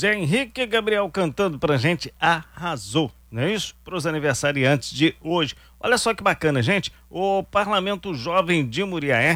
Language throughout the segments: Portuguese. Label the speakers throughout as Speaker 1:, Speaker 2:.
Speaker 1: Zé Henrique e Gabriel cantando pra gente Arrasou, não é isso? Para os aniversariantes de hoje. Olha só que bacana, gente. O Parlamento Jovem de Muriaé,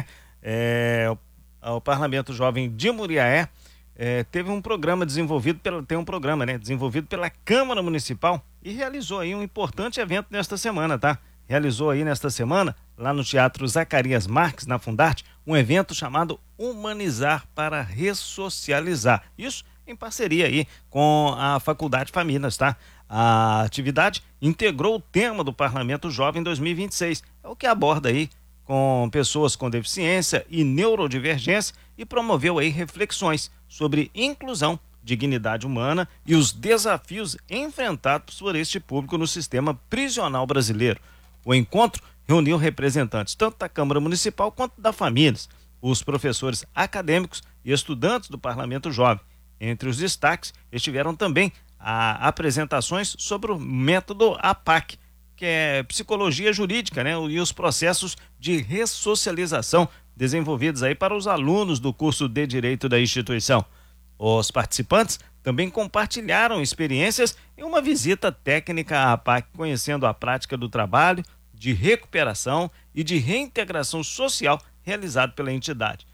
Speaker 1: teve um programa desenvolvido desenvolvido pela Câmara Municipal e realizou aí um importante evento nesta semana, tá? Realizou aí nesta semana, lá no Teatro Zacarias Marques, na Fundarte, um evento chamado Humanizar para Ressocializar. Isso em parceria aí com a Faculdade Famílias, tá? A atividade integrou o tema do Parlamento Jovem 2026, é o que aborda aí com pessoas com deficiência e neurodivergência e promoveu aí reflexões sobre inclusão, dignidade humana e os desafios enfrentados por este público no sistema prisional brasileiro. O encontro reuniu representantes tanto da Câmara Municipal quanto da Famílias, os professores acadêmicos e estudantes do Parlamento Jovem. Entre os destaques estiveram também apresentações sobre o método APAC, que é psicologia jurídica, né? E os processos de ressocialização desenvolvidos aí para os alunos do curso de Direito da instituição. Os participantes também compartilharam experiências em uma visita técnica à APAC, conhecendo a prática do trabalho de recuperação e de reintegração social realizado pela entidade.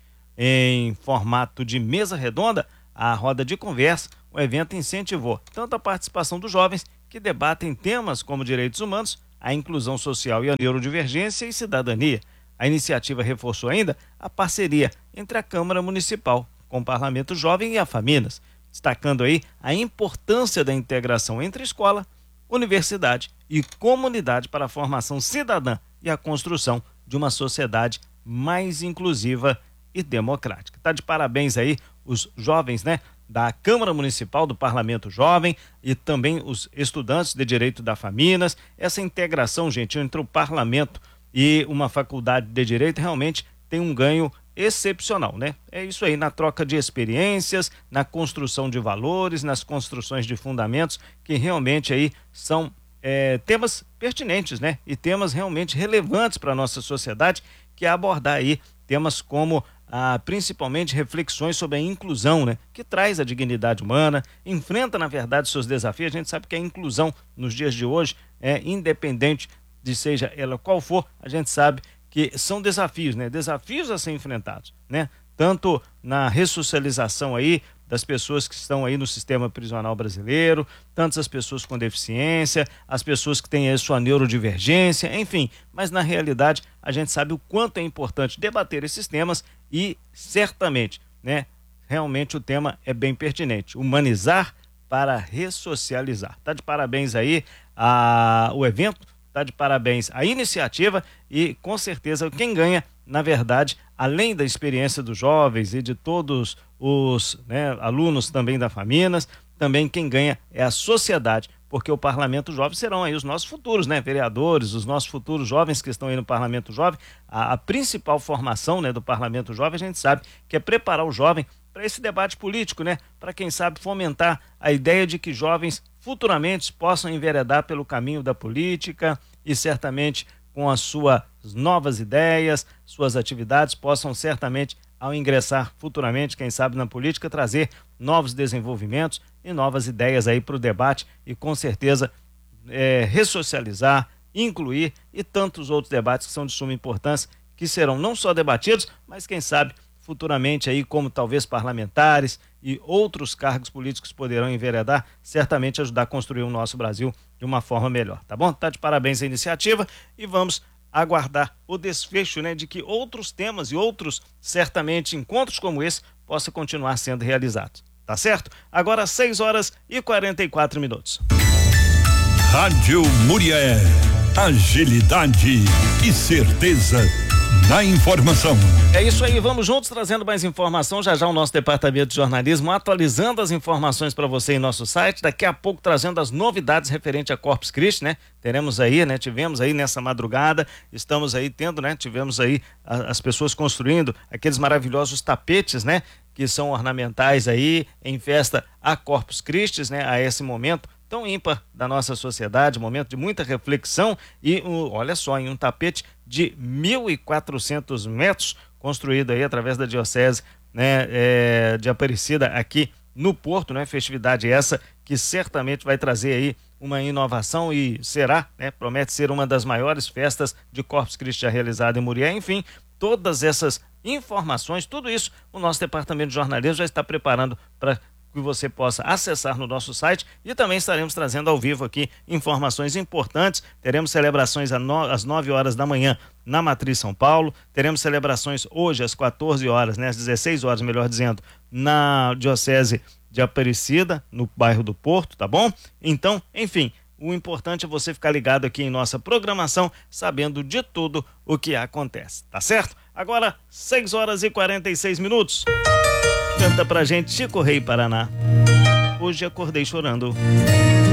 Speaker 1: Em formato de mesa redonda, a roda de conversa, o evento incentivou tanto a participação dos jovens que debatem temas como direitos humanos, a inclusão social e a neurodivergência e cidadania. A iniciativa reforçou ainda a parceria entre a Câmara Municipal com o Parlamento Jovem e a Famílias, destacando aí a importância da integração entre escola, universidade e comunidade para a formação cidadã e a construção de uma sociedade mais inclusiva e democrática. Tá de parabéns aí os jovens, né, da Câmara Municipal, do Parlamento Jovem e também os estudantes de Direito da Famílias. Essa integração, gente, entre o Parlamento e uma faculdade de Direito realmente tem um ganho excepcional, né? É isso aí, na troca de experiências, na construção de valores, nas construções de fundamentos que realmente aí são temas pertinentes, né? E temas realmente relevantes para a nossa sociedade, que é abordar aí temas como principalmente reflexões sobre a inclusão, né? Que traz a dignidade humana, enfrenta na verdade seus desafios. A gente sabe que a inclusão nos dias de hoje é independente de seja ela qual for, a gente sabe que são desafios, né? Desafios a ser enfrentados, né? Tanto na ressocialização aí das pessoas que estão aí no sistema prisional brasileiro, tanto as pessoas com deficiência, as pessoas que têm aí sua neurodivergência, enfim. Mas na realidade a gente sabe o quanto é importante debater esses temas e certamente, né? Realmente o tema é bem pertinente. Humanizar para ressocializar. Tá de parabéns aí o evento. Tá de parabéns a iniciativa e com certeza quem ganha, na verdade, além da experiência dos jovens e de todos os alunos também da Famílias, também quem ganha é a sociedade, porque o Parlamento Jovem serão aí os nossos futuros, né, vereadores, os nossos futuros jovens que estão aí no Parlamento Jovem. A principal formação, né, do Parlamento Jovem, a gente sabe que é preparar o jovem para esse debate político, né? Para quem sabe fomentar a ideia de que jovens futuramente possam enveredar pelo caminho da política e certamente com as suas novas ideias, suas atividades possam certamente, ao ingressar futuramente, quem sabe na política, trazer novos desenvolvimentos e novas ideias aí para o debate e com certeza ressocializar, incluir e tantos outros debates que são de suma importância, que serão não só debatidos, mas quem sabe futuramente aí como talvez parlamentares e outros cargos políticos poderão enveredar, certamente ajudar a construir o nosso Brasil de uma forma melhor, tá bom? Tá de parabéns a iniciativa e vamos aguardar o desfecho, né, de que outros temas e outros, certamente, encontros como esse possam continuar sendo realizados, tá certo? Agora 6h44.
Speaker 2: Rádio Muriaé, agilidade e certeza na informação.
Speaker 1: É isso aí, vamos juntos trazendo mais informação. Já o nosso departamento de jornalismo atualizando as informações para você em nosso site. Daqui a pouco trazendo as novidades referente a Corpus Christi, né? Teremos aí, né? Tivemos aí nessa madrugada, estamos aí tendo, né? Tivemos aí as pessoas construindo aqueles maravilhosos tapetes, né? Que são ornamentais aí em festa a Corpus Christi, né? A esse momento tão ímpar da nossa sociedade, momento de muita reflexão e olha só, em um tapete de 1.400 metros construído aí através da diocese, né, de Aparecida aqui no Porto, né? Festividade essa que certamente vai trazer aí uma inovação e será, né? Promete ser uma das maiores festas de Corpus Christi já realizada em Murié. Enfim, todas essas informações, tudo isso, o nosso departamento de jornalismo já está preparando para que você possa acessar no nosso site, e também estaremos trazendo ao vivo aqui informações importantes. Teremos celebrações às 9 horas da manhã na Matriz São Paulo, teremos celebrações hoje às 14 horas, né, às 16 horas, melhor dizendo, na Diocese de Aparecida, no bairro do Porto, tá bom? Então, enfim, o importante é você ficar ligado aqui em nossa programação, sabendo de tudo o que acontece, tá certo? Agora, 6 horas e 46 minutos. Canta pra gente Chico Rei Paraná. Hoje acordei chorando.